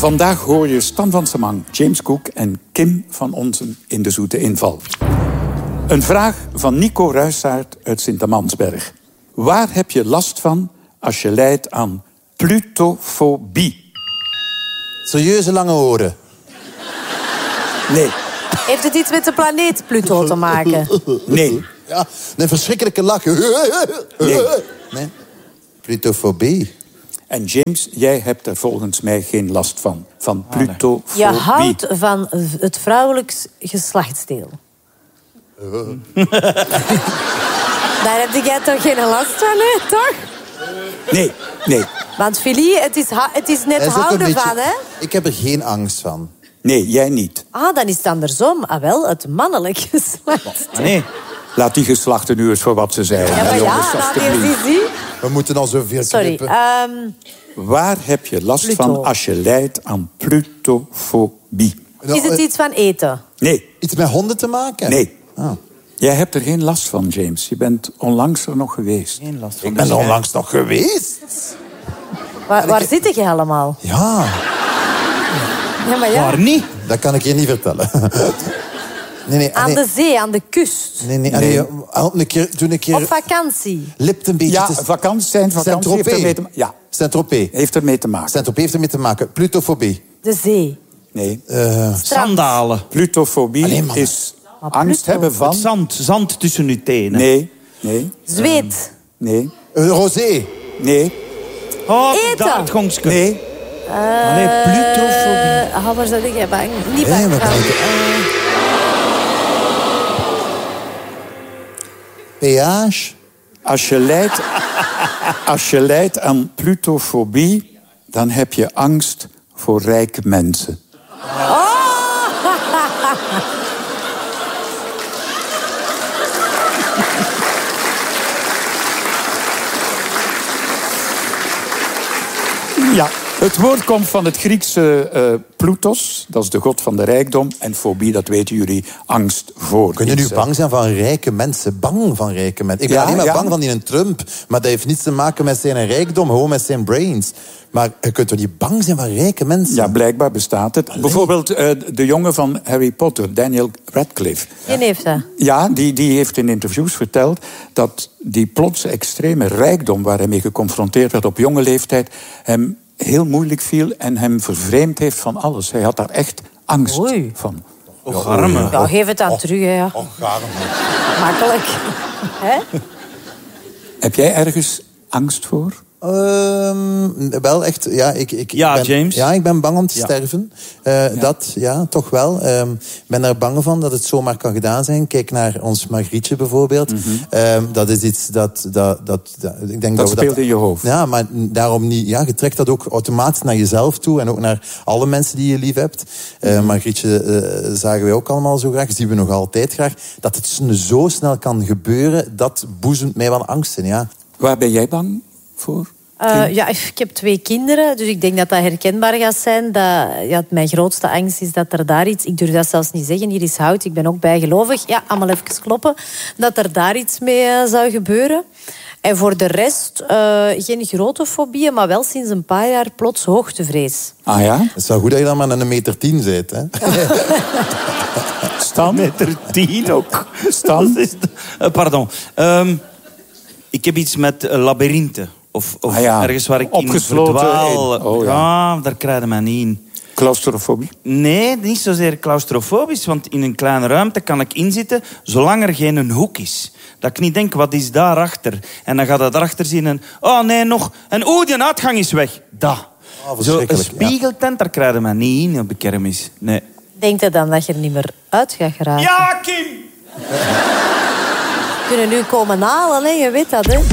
Vandaag hoor je Stan van Samang, James Cook en Kim van Onsen in de Zoete Inval. Een vraag van Nico Ruijsaert uit Sint-Amansberg. Waar heb je last van als je lijdt aan plutofobie? Serieuze lange oren. Nee. Heeft het iets met de planeet Pluto te maken? Nee. Ja, een verschrikkelijke lach. Nee. Plutofobie. En James, jij hebt er volgens mij geen last van plutofobie. Je houdt van het vrouwelijk geslachtsdeel. Daar heb jij toch geen last van, hè? Toch? Nee. Want Philly, het is net houden van, hè? Ik heb er geen angst van. Nee, jij niet. Ah, dan is het andersom. Ah, wel, het mannelijk geslacht. Nee. Laat die geslachten nu eens voor wat ze zijn. Ja, maar jongens, laat eerst zien. We moeten al zoveel Sorry. knippen. Waar heb je last Pluto. van als je lijdt aan plutofobie? Is het iets van eten? Nee. Iets met honden te maken? Nee. Ah. Jij hebt er geen last van, James. Je bent onlangs er nog geweest. Geen last van. Ik ben er onlangs nog geweest. Waar zit je allemaal? Ja, Ja, maar ja. Waar niet? dat kan ik je niet vertellen. Nee, Aan de zee, aan de kust. Nee. Toen een keer Op vakantie. lipt een beetje Ja, te... vakantie heeft ermee te maken. Ja, Saint-Tropez. heeft ermee te maken. Saint-Tropez heeft ermee te maken. Plutofobie. De zee. Nee. Sandalen. Plutofobie Allee, mannen. is Maar angst Pluto? hebben van... Zand tussen uw tenen. Nee. Zweet. Nee. Rosé. Nee. Oh, Eten. daar het gongske. Nee. Allee, plutofobie. Waar zou ik bang? Niet Nee, bang maar van. Péage. Als je lijdt aan plutofobie, dan heb je angst voor rijke mensen. Ja, het woord komt van het Griekse Plutos, dat is de god van de rijkdom. En fobie, dat weten jullie, angst voor. Kunnen iets, nu bang zijn van rijke mensen? Bang van rijke mensen. Ik ben Ja, alleen maar ja. bang van die een Trump. Maar dat heeft niets te maken met zijn rijkdom, gewoon met zijn brains. Maar je kunt toch niet bang zijn van rijke mensen? Ja, blijkbaar bestaat het. Bijvoorbeeld de jongen van Harry Potter, Daniel Radcliffe. Wie heeft dat? Ja, die heeft in interviews verteld dat die plots extreme rijkdom waar hij mee geconfronteerd werd op jonge leeftijd hem heel moeilijk viel en hem vervreemd heeft van alles. Hij had daar echt angst Oei. van. Och, arme. Ja, geef het aan terug, hè. Ja. Makkelijk. Hè? Heb jij ergens angst voor? Wel echt, ja. Ik Ja, ben, James? Ja, ik ben bang om te Ja. sterven. Dat, ja, toch wel. Ik ben er bang van dat het zomaar kan gedaan zijn. Kijk naar ons Margrietje bijvoorbeeld. Dat is iets dat ik denk Dat we speelt in je hoofd. Ja, maar daarom niet. Ja, je trekt dat ook automatisch naar jezelf toe en ook naar alle mensen die je lief hebt. Margrietje zagen wij ook allemaal zo graag, zien we nog altijd graag. Dat het zo snel kan gebeuren, dat boezemt mij wel angst in, ja. Waar ben jij bang voor? Ja, ik heb 2 kinderen, dus ik denk dat dat herkenbaar gaat zijn. Mijn grootste angst is dat er daar iets... Ik durf dat zelfs niet zeggen, hier is hout, ik ben ook bijgelovig. Ja, allemaal even kloppen. Dat er daar iets mee zou gebeuren. En voor de rest, geen grote fobieën, maar wel sinds een paar jaar plots hoogtevrees. Ah ja? Het is wel goed dat je dan maar een 1,10 meter bent, hè. Stan? Meter 10 ook. Stan? Dat is pardon. Ik heb iets met labyrinthen. Of ergens waar ik opgesloten in verdwaal. in. Oh, ja. Ja, daar krijg je mij niet in. Claustrofobie? Nee, niet zozeer claustrofobisch. Want in een kleine ruimte kan ik inzitten zolang er geen hoek is. Dat ik niet denk, wat is daarachter? En dan gaat dat daarachter zien en... Oh nee, nog. En die uitgang is weg. Dat. Oh, Zo een verschrikkelijk, spiegeltent, daar krijg je mij niet in op de kermis. Nee. Denkt je dan dat je er niet meer uit gaat geraken? Ja, Kim! Kunnen nu komen halen, hè? Je weet dat, hè?